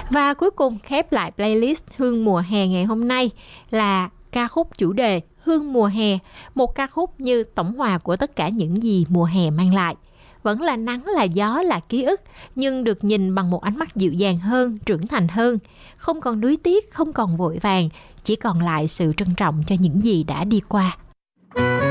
Và cuối cùng khép lại playlist Hương mùa hè ngày hôm nay là ca khúc chủ đề Hương mùa hè, một ca khúc như tổng hòa của tất cả những gì mùa hè mang lại. Vẫn là nắng, là gió, là ký ức, nhưng được nhìn bằng một ánh mắt dịu dàng hơn, trưởng thành hơn. Không còn nuối tiếc, không còn vội vàng, chỉ còn lại sự trân trọng cho những gì đã đi qua.